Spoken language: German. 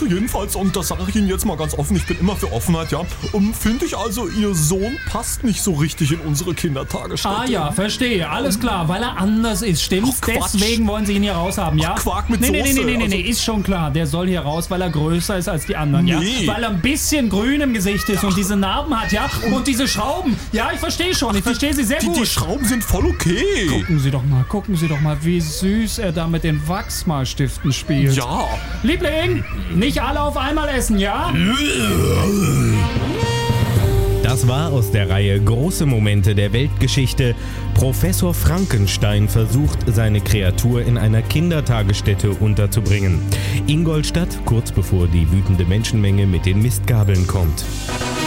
jedenfalls, und das sage ich Ihnen jetzt mal ganz offen, ich bin immer für Offenheit, ja, finde ich also, Ihr Sohn passt nicht so richtig in unsere Kindertagesstätte. Ah ja, verstehe, alles klar, weil er anders ist, stimmt's? Ach, Quatsch. Deswegen wollen Sie ihn hier raushaben, ja? Ach, Quark mit nee, Soße. Nee, ist schon klar, der soll hier raus, weil er größer ist als die anderen, ja? Nee. Weil er ein bisschen grün im Gesicht ist und diese Narben hat, ja? Und diese Schrauben, ja, ich verstehe schon, ich verstehe Sie sehr gut. Die Schrauben sind voll okay. Gucken Sie doch mal, wie süß er da mit den Wachsmalstiften spielt. Ja. Liebling, nicht alle auf einmal essen, ja? Das war aus der Reihe Große Momente der Weltgeschichte. Professor Frankenstein versucht, seine Kreatur in einer Kindertagesstätte unterzubringen. Ingolstadt, kurz bevor die wütende Menschenmenge mit den Mistgabeln kommt.